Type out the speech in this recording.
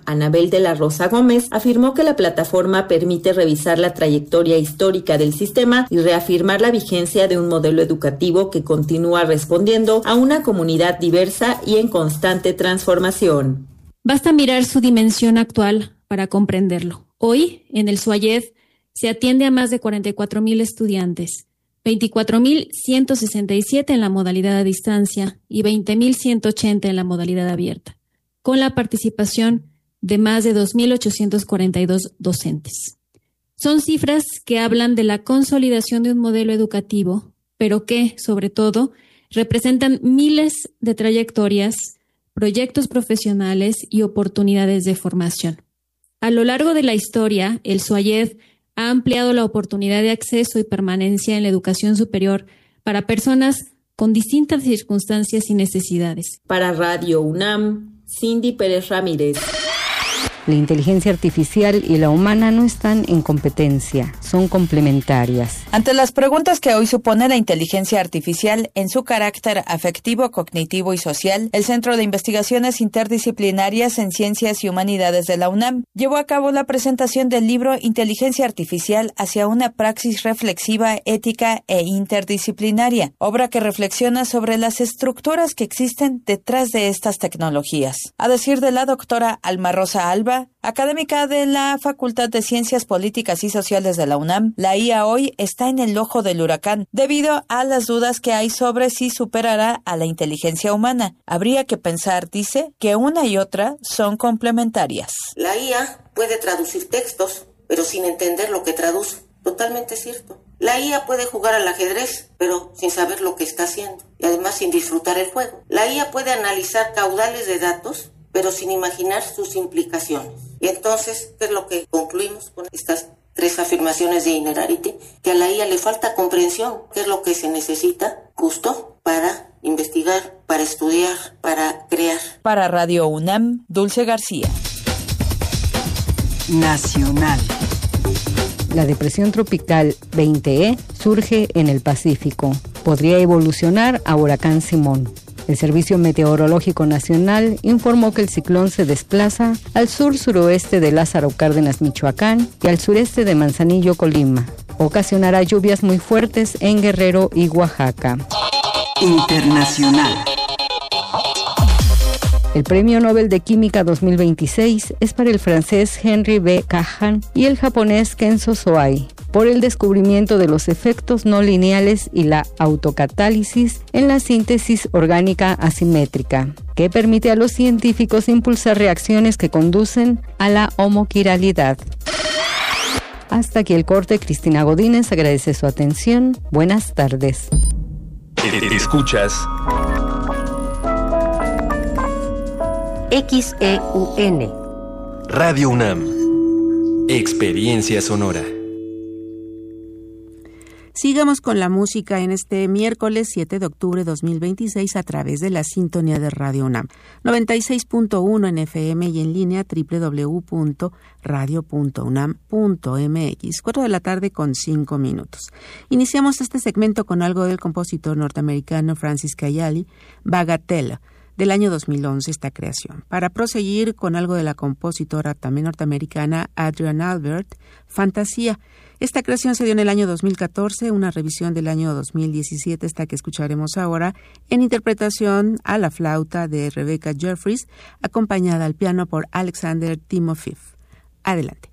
Anabel de la Rosa Gómez afirmó que la plataforma permite revisar la trayectoria histórica del sistema y reafirmar la vigencia de un modelo educativo que continúa respondiendo a una comunidad diversa y en constante transformación. Basta mirar su dimensión actual para comprenderlo. Hoy, en el SUAYED, se atiende a más de 44,000 estudiantes, 24,167 en la modalidad a distancia y 20,180 en la modalidad abierta, con la participación de más de 2,842 docentes. Son cifras que hablan de la consolidación de un modelo educativo, pero que, sobre todo, representan miles de trayectorias, proyectos profesionales y oportunidades de formación. A lo largo de la historia, el SUAYED ha ampliado la oportunidad de acceso y permanencia en la educación superior para personas con distintas circunstancias y necesidades. Para Radio UNAM, Cindy Pérez Ramírez. La inteligencia artificial y la humana no están en competencia, son complementarias. Ante las preguntas que hoy supone la inteligencia artificial en su carácter afectivo, cognitivo y social, el Centro de Investigaciones Interdisciplinarias en Ciencias y Humanidades de la UNAM llevó a cabo la presentación del libro Inteligencia Artificial hacia una praxis reflexiva, ética e interdisciplinaria, obra que reflexiona sobre las estructuras que existen detrás de estas tecnologías. A decir de la doctora Alma Rosa Alba, académica de la Facultad de Ciencias Políticas y Sociales de la UNAM, la IA hoy está en el ojo del huracán debido a las dudas que hay sobre si superará a la inteligencia humana. Habría que pensar, dice, que una y otra son complementarias. La IA puede traducir textos, pero sin entender lo que traduce. Totalmente cierto. La IA puede jugar al ajedrez, pero sin saber lo que está haciendo y además sin disfrutar el juego. La IA puede analizar caudales de datos, pero sin imaginar sus implicaciones. Y entonces, ¿qué es lo que concluimos con estas 3 afirmaciones de Innerarity? Que a la IA le falta comprensión, qué es lo que se necesita justo para investigar, para estudiar, para crear. Para Radio UNAM, Dulce García. Nacional. La depresión tropical 20E surge en el Pacífico. Podría evolucionar a huracán Simón. El Servicio Meteorológico Nacional informó que el ciclón se desplaza al sur-suroeste de Lázaro Cárdenas, Michoacán, y al sureste de Manzanillo, Colima. Ocasionará lluvias muy fuertes en Guerrero y Oaxaca. Internacional. El Premio Nobel de Química 2026 es para el francés Henri B. Cahan y el japonés Kenzo Soai, por el descubrimiento de los efectos no lineales y la autocatálisis en la síntesis orgánica asimétrica, que permite a los científicos impulsar reacciones que conducen a la homoquiralidad. Hasta aquí el corte. Cristina Godínez agradece su atención. Buenas tardes. Escuchas XEUN Radio UNAM. Experiencia sonora. Sigamos con la música en este miércoles 7 de octubre de 2026 a través de la sintonía de Radio UNAM. 96.1 en FM y en línea www.radio.unam.mx. 4 de la tarde con 5 minutos. Iniciamos este segmento con algo del compositor norteamericano Francis Cayali, Bagatelle, del año 2011 esta creación. Para proseguir con algo de la compositora también norteamericana Adrienne Albert, Fantasía. Esta creación se dio en el año 2014, una revisión del año 2017, esta que escucharemos ahora, en interpretación a la flauta de Rebecca Jeffries, acompañada al piano por Alexander Timofeev. Adelante.